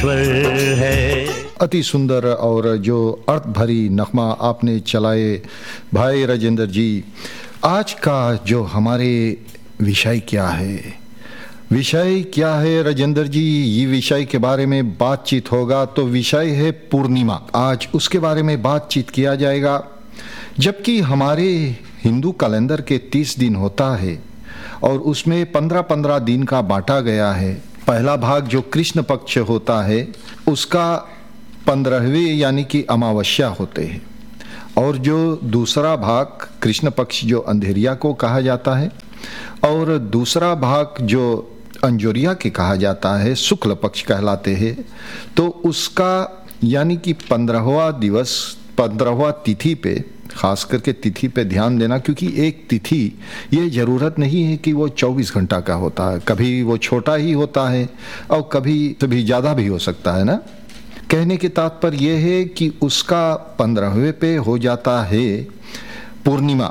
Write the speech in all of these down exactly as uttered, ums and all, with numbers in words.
है। अति सुंदर और जो अर्थ भरी नगमा आपने चलाए भाई राजेंद्र जी। आज का जो हमारे विषय क्या है, विषय क्या है राजेंद्र जी? ये विषय के बारे में बातचीत होगा तो विषय है पूर्णिमा। आज उसके बारे में बातचीत किया जाएगा। जबकि हमारे हिंदू कैलेंडर के तीस दिन होता है और उसमें पंद्रह पंद्रह दिन का बांटा गया है। पहला भाग जो कृष्ण पक्ष होता है उसका पंद्रहवें यानी कि अमावस्या होते हैं, और जो दूसरा भाग कृष्ण पक्ष जो अंधेरिया को कहा जाता है, और दूसरा भाग जो अंजोरिया के कहा जाता है, शुक्ल पक्ष कहलाते हैं। तो उसका यानी कि पंद्रहवा दिवस पंद्रहवा तिथि पे, खास करके तिथि पे ध्यान देना, क्योंकि एक तिथि ये ज़रूरत नहीं है कि वो चौबीस घंटा का होता है। कभी वो छोटा ही होता है और कभी कभी ज़्यादा भी हो सकता है ना। कहने के तात्पर्य ये है कि उसका पंद्रहवें पे हो जाता है पूर्णिमा।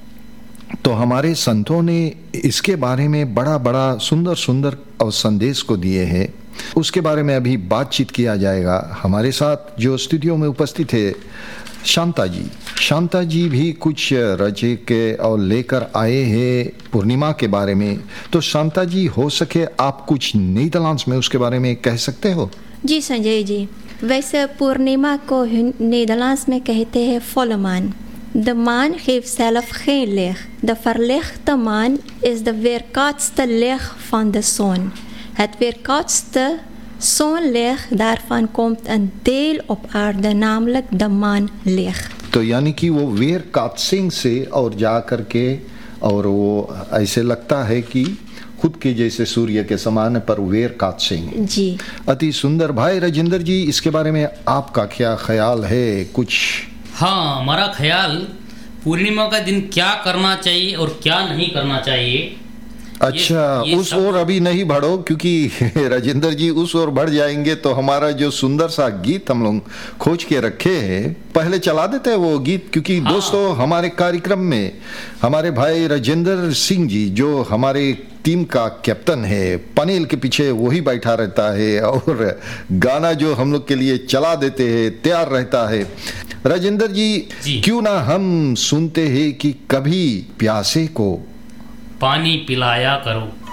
तो हमारे संतों ने इसके बारे में बड़ा बड़ा सुंदर सुंदर और संदेश को दिए हैं। उसके बारे में अभी बातचीत किया जाएगा। हमारे साथ जो स्टूडियो में उपस्थित है शांता जी, शांता जी भी कुछ रचे के और लेकर आए हैं पूर्णिमा के बारे में। तो शांता जी, हो सके आप कुछ नीदरलैंड्स में उसके बारे में कह सकते हो? जी संजय जी, वैसे पूर्णिमा को नीदरलैंड्स में कहते हैं volle maan. De maan geeft zelf geen licht. De verlichte maan is de weerkaatste licht van de zon. Het weerkaatste zonlicht, daarvan komt een deel op aarde, namelijk de maanlicht. तो यानी कि वो where कात्सिंग से और जा करके, और वो ऐसे लगता है कि खुद के जैसे सूर्य के समान, पर वेर कात्सिंग जी। अति सुंदर। भाई राजेंद्र जी, इसके बारे में आपका क्या ख्याल है कुछ? हाँ, हमारा ख्याल पूर्णिमा का दिन क्या करना चाहिए और क्या नहीं करना चाहिए। अच्छा, ये, ये उस ओर अभी नहीं बढ़ो, क्योंकि राजेंद्र जी उस ओर बढ़ जाएंगे तो हमारा जो सुंदर सा गीत हम लोग खोज के रखे हैं पहले चला देते हैं वो गीत। क्योंकि हाँ। दोस्तों, हमारे कार्यक्रम में हमारे भाई राजेंद्र सिंह जी जो हमारे टीम का कैप्टन है, पनेल के पीछे वही बैठा रहता है और गाना जो हम लोग के लिए चला देते हैं तैयार रहता है। राजेंद्र जी, जी क्यों ना हम सुनते हैं कि कभी प्यासे को पानी पिलाया करो।